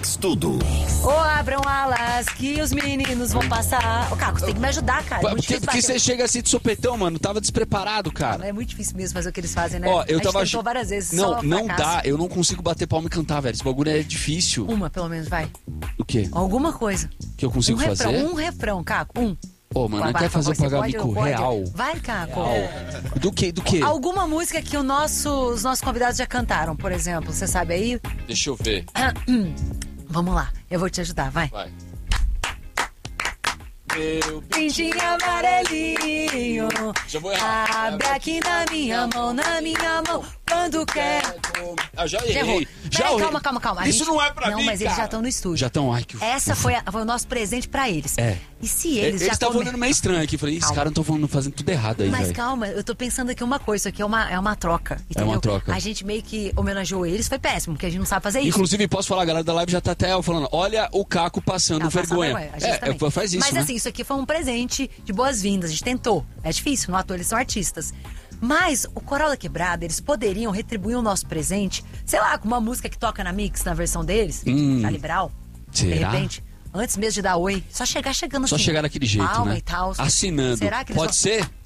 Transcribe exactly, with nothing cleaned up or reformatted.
Mix Tudo. Ô, abram alas que os meninos vão passar. Ô, Caco, você tem que me ajudar, cara. É muito Porque, difícil porque bater. você chega assim de sopetão, mano. Tava despreparado, cara. É muito difícil mesmo fazer o que eles fazem, né? Ó, eu a tava. gente tentou várias vezes. Não, só não fracasso. dá. Eu não consigo bater palma e cantar, velho. Esse bagulho é difícil. Uma, pelo menos, vai. O quê? Alguma coisa. Que eu consigo um refrão, fazer? um refrão, Caco. Um. Ô, mano, não Vai, quer fazer você pagar pode, mico pode? real? Vai, Caco. Do que? Do que? Alguma música que o nosso, os nossos convidados já cantaram, por exemplo. Você sabe aí? Deixa eu ver. Vamos lá, eu vou te ajudar, vai. Vai. Meu pintinho amarelinho, Já vou errar. abre aqui na minha mão, na minha mão, quando quer. Ah, já Já errou. errei. Já Peraí, errei. calma, calma, calma. A Isso gente- não é pra não, mim, mas eles cara. já estão no estúdio. Já estão, ai que... Essa foi, a- foi o nosso presente pra eles. É. E se Eles eles já estavam come- olhando meio estranho aqui. Falei, esses Calma. caras não estão fazendo tudo errado aí, Mas velho. calma, eu tô pensando aqui uma coisa, isso aqui é uma, é uma troca, entendeu? uma troca. A gente meio que homenageou eles, foi péssimo, porque a gente não sabe fazer isso. Inclusive, posso falar, a galera da live já tá até falando, olha o Caco passando Não, passa vergonha. vergonha, a gente É, também. é, faz isso, Mas né? assim, isso aqui foi um presente de boas-vindas, a gente tentou. É difícil, no ator eles são artistas. Mas o Corolla Quebrada, eles poderiam retribuir o nosso presente, sei lá, com uma música que toca na Mix, na versão deles, Hum. da Liberal. Será? De repente, antes mesmo de dar oi, só chegar chegando Só assim. chegar daquele jeito, palma né? e tal. Assinando. Será que eles Pode vão- ser?